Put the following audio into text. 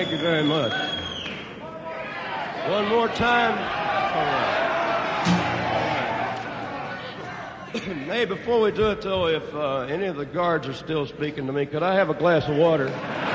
Thank you very much. One more time. All right. Hey, before we do it, though, if any of the guards are still speaking to me, could I have a glass of water?